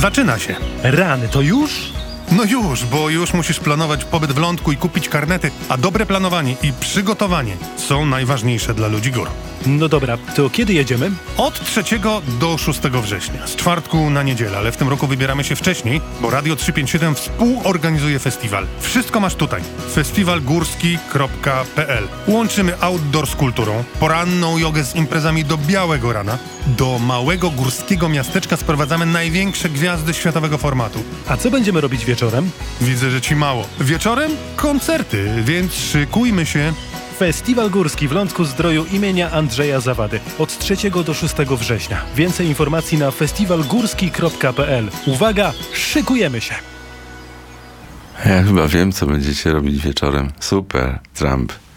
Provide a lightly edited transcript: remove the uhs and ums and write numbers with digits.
Zaczyna się. Rany, to już? No już, bo już musisz planować pobyt w lądku i kupić karnety, a dobre planowanie i przygotowanie są najważniejsze dla ludzi gór. No dobra, to kiedy jedziemy? Od 3 do 6 września, z czwartku na niedzielę, ale w tym roku wybieramy się wcześniej, bo Radio 357 współorganizuje festiwal. Wszystko masz tutaj. festiwalgórski.pl. Łączymy outdoor z kulturą, poranną jogę z imprezami do białego rana. Do małego górskiego miasteczka sprowadzamy największe gwiazdy światowego formatu. A co będziemy robić wieczorem? Widzę, że ci mało. Wieczorem koncerty, więc szykujmy się. Festiwal Górski w Lądku Zdroju imienia Andrzeja Zawady. Od 3 do 6 września. Więcej informacji na festiwalgórski.pl. Uwaga, szykujemy się! Ja chyba wiem, co będziecie robić wieczorem. Super, Trump.